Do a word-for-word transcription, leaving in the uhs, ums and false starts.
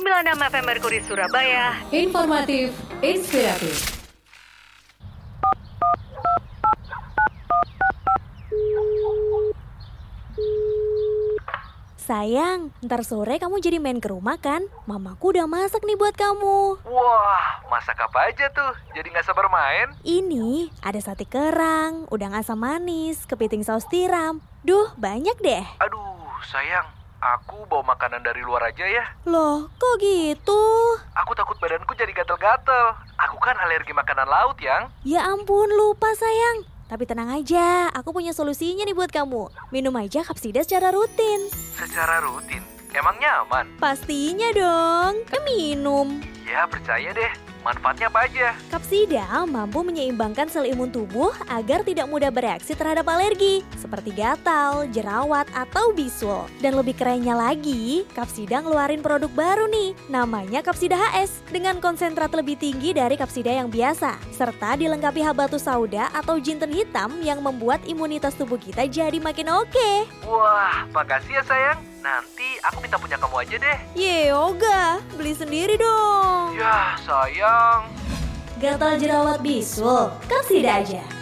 sembilan puluh enam F M Merkuri Surabaya. Informatif, inspiratif. Sayang, ntar sore kamu jadi main ke rumah kan? Mamaku udah masak nih buat kamu. Wah, masak apa aja tuh? Jadi gak sabar main? Ini ada sate kerang, udang asam manis, kepiting saus tiram. Duh, banyak deh. Aduh, sayang. Aku bawa makanan dari luar aja ya. Loh, kok gitu? Aku takut badanku jadi gatel-gatel. Aku kan alergi makanan laut, Yang. Ya ampun, lupa sayang. Tapi tenang aja, aku punya solusinya nih buat kamu. Minum aja Kapsida secara rutin. Secara rutin? Emangnya aman? Pastinya dong, kan minum. Ya, percaya deh. Manfaatnya apa aja? Kapsida mampu menyeimbangkan sel imun tubuh agar tidak mudah bereaksi terhadap alergi, seperti gatal, jerawat, atau bisul. Dan lebih kerennya lagi, Kapsida ngeluarin produk baru nih, namanya Kapsida H S, dengan konsentrat lebih tinggi dari Kapsida yang biasa, serta dilengkapi habatus sauda atau jinten hitam yang membuat imunitas tubuh kita jadi makin oke. Wah, makasih ya sayang. Nanti aku minta punya kamu aja deh. Ye, Yoga, beli sendiri dong. Ya, sayang. Gatal jerawat bisul, Kapsida aja.